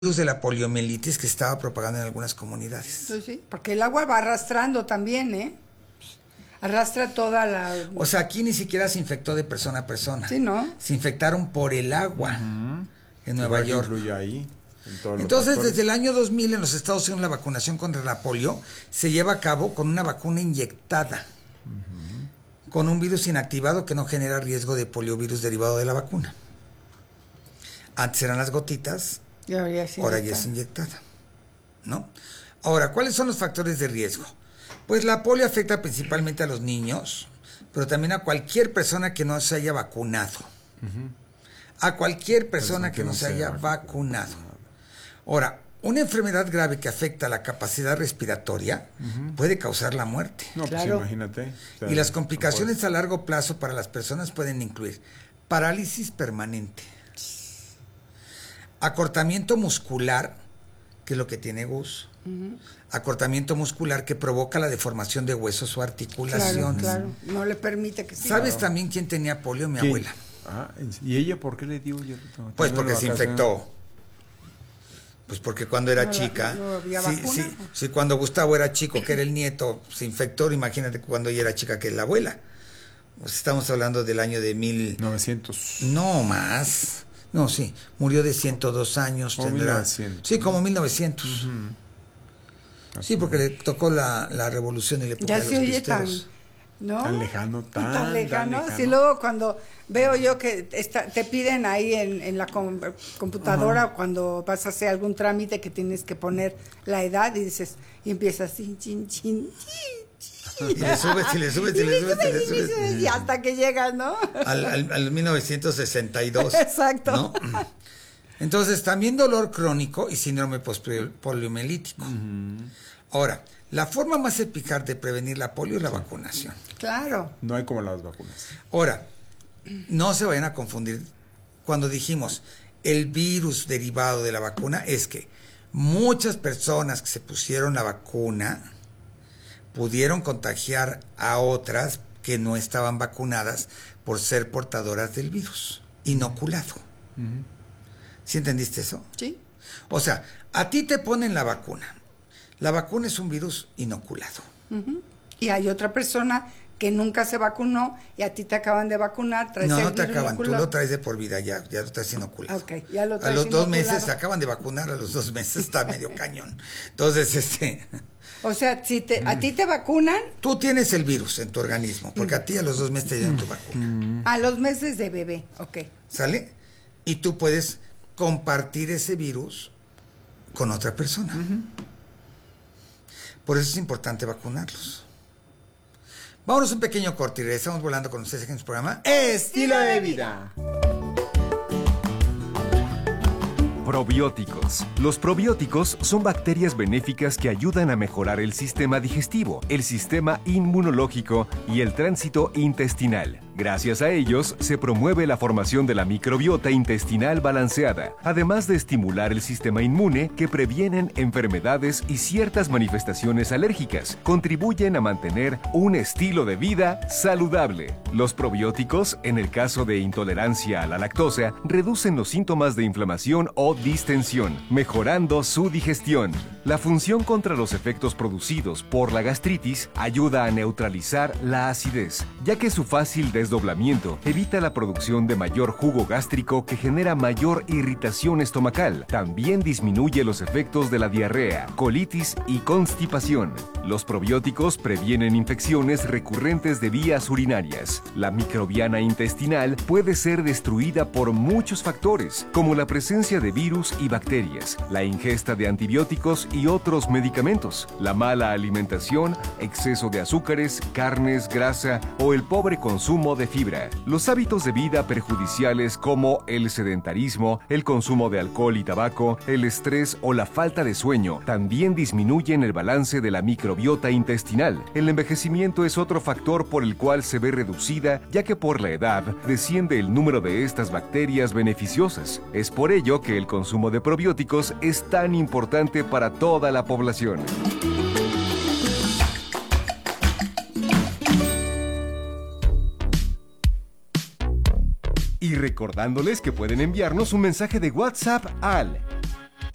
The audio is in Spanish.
de la poliomielitis que estaba propagando en algunas comunidades. Pues sí, porque el agua va arrastrando también, ¿eh? Arrastra toda la... O sea, aquí ni siquiera se infectó de persona a persona. Sí, ¿no? Se infectaron por el agua en Nueva York. Ahí, entonces, desde el año 2000 en los Estados Unidos la vacunación contra la polio se lleva a cabo con una vacuna inyectada, con un virus inactivado que no genera riesgo de poliovirus derivado de la vacuna. Antes eran las gotitas, ahora ya es inyectada, ¿no? Ahora, ¿cuáles son los factores de riesgo? Pues la polio afecta principalmente a los niños, pero también a cualquier persona que no se haya vacunado. A cualquier persona que no se haya vacunado. Ahora, una enfermedad grave que afecta la capacidad respiratoria puede causar la muerte. No, pues imagínate. O sea, y las complicaciones a largo plazo para las personas pueden incluir parálisis permanente, acortamiento muscular, que es lo que tiene Gus, acortamiento muscular que provoca la deformación de huesos o articulaciones. Claro, no le permite que siga. ¿Sabes también quién tenía polio? Mi abuela. ¿Y ella por qué le dio? Pues porque se infectó. Pues porque cuando era chica, sí, cuando Gustavo era chico, que era el nieto, se infectó. Imagínate cuando ella era chica, que es la abuela. Pues estamos hablando del año de 1900. No, más. No, sí, murió de 102 años. Como tendrá. 1900. Sí, como 1900. Sí, porque le tocó la revolución y le puso ya a los se oye pisteros. Tan lejano, tan lejano. Sí, luego cuando veo yo que te piden ahí en la computadora, cuando vas a hacer algún trámite que tienes que poner la edad y dices, y empiezas chin, chin, chin, chin. Y le subes, y le subes, y le subes, y le subes. Y hasta que llegas, ¿no? Al 1962. Exacto. ¿No? Entonces, también dolor crónico y síndrome poliomielítico. Ahora, la forma más eficaz de prevenir la polio es la vacunación. Claro. No hay como las vacunas. Ahora, no se vayan a confundir. Cuando dijimos el virus derivado de la vacuna, es que muchas personas que se pusieron la vacuna pudieron contagiar a otras que no estaban vacunadas por ser portadoras del virus, inoculado. ¿Sí entendiste eso? Sí. O sea, a ti te ponen la vacuna. La vacuna es un virus inoculado. Y hay otra persona que nunca se vacunó y a ti te acaban de vacunar. No te acaban, tú lo traes de por vida, ya lo traes inoculado. Okay, ya lo traes a los inoculado. 2 meses se acaban de vacunar, a los 2 meses está medio cañón. Entonces, O sea, si a ti te vacunan... Tú tienes el virus en tu organismo, porque a ti a los 2 meses te dieron tu vacuna. A los meses de bebé, ok. ¿Sale? Y tú puedes compartir ese virus con otra persona. Por eso es importante vacunarlos. Vámonos un pequeño corte y regresamos volando con ustedes aquí en su programa Estilo de Vida. Probióticos. Los probióticos son bacterias benéficas que ayudan a mejorar el sistema digestivo, el sistema inmunológico y el tránsito intestinal. Gracias a ellos, se promueve la formación de la microbiota intestinal balanceada, además de estimular el sistema inmune que previenen enfermedades y ciertas manifestaciones alérgicas. Contribuyen a mantener un estilo de vida saludable. Los probióticos, en el caso de intolerancia a la lactosa, reducen los síntomas de inflamación o distensión, mejorando su digestión. La función contra los efectos producidos por la gastritis ayuda a neutralizar la acidez, ya que su fácil desdoblamiento evita la producción de mayor jugo gástrico que genera mayor irritación estomacal. También disminuye los efectos de la diarrea, colitis y constipación. Los probióticos previenen infecciones recurrentes de vías urinarias. La microbiana intestinal puede ser destruida por muchos factores, como la presencia de virus y bacterias, la ingesta de antibióticos y otros medicamentos, la mala alimentación, exceso de azúcares, carnes, grasa o el pobre consumo de fibra. Los hábitos de vida perjudiciales como el sedentarismo, el consumo de alcohol y tabaco, el estrés o la falta de sueño también disminuyen el balance de la microbiota intestinal. El envejecimiento es otro factor por el cual se ve reducida, ya que por la edad desciende el número de estas bacterias beneficiosas. Es por ello que el consumo de probióticos es tan importante para toda la población. Y recordándoles que pueden enviarnos un mensaje de WhatsApp al